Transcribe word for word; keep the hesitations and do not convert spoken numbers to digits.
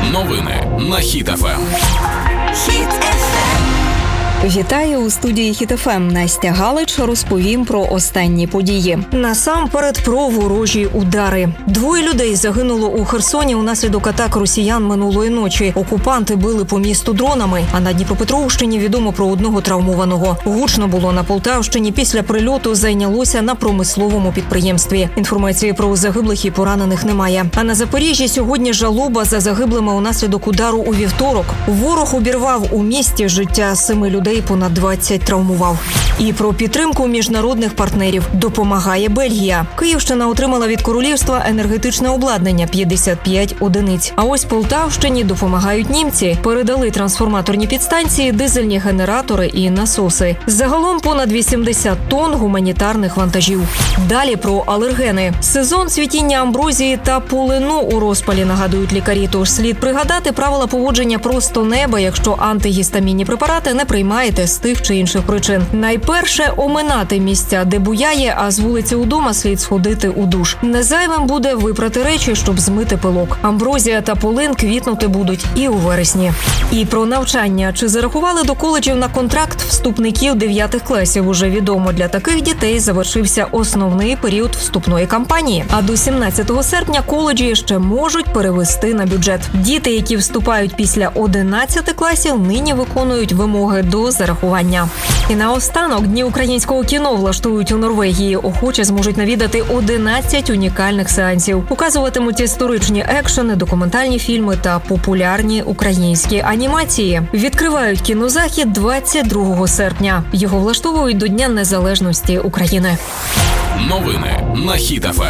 Новини на Хіт еф ем. Хіт еф ем. Вітаю у студії Хіт еф ем. Настя Галич розповім про останні події. Насамперед про ворожі удари. Двоє людей загинуло у Херсоні унаслідок атак росіян минулої ночі. Окупанти били по місту дронами, а на Дніпропетровщині відомо про одного травмованого. Гучно було на Полтавщині. Після прильоту зайнялося на промисловому підприємстві. Інформації про загиблих і поранених немає. А на Запоріжжі сьогодні жалоба за загиблими унаслідок удару у вівторок. Ворог обірвав у місті життя семи людей. Понад двадцять травмував. І про підтримку міжнародних партнерів допомагає Бельгія. Київщина отримала від королівства енергетичне обладнання – п'ятдесят п'ять одиниць. А ось Полтавщині допомагають німці. Передали трансформаторні підстанції, дизельні генератори і насоси. Загалом понад вісімдесят тонн гуманітарних вантажів. Далі про алергени. Сезон цвітіння амброзії та полину у розпалі, нагадують лікарі. Тож слід пригадати правила поводження просто неба, якщо антигістамінні препарати не приймають з тих чи інших причин. Найперше – оминати місця, де буяє, а з вулиці удома слід сходити у душ. Незайвим буде випрати речі, щоб змити пилок. Амброзія та полин квітнути будуть і у вересні. І про навчання. Чи зарахували до коледжів на контракт вступників дев'ятих класів? Уже відомо, для таких дітей завершився основний період вступної кампанії. А до сімнадцятого серпня коледжі ще можуть перевести на бюджет. Діти, які вступають після одинадцяти класів, нині виконують вимоги до зарахування. І наостанок, Дні українського кіно влаштують у Норвегії. Охочі зможуть навідати одинадцять унікальних сеансів. Показуватимуть історичні екшени, документальні фільми та популярні українські анімації. Відкривають кінозахід двадцять другого серпня. Його влаштовують до Дня Незалежності України. Новини на Хіт еф ем.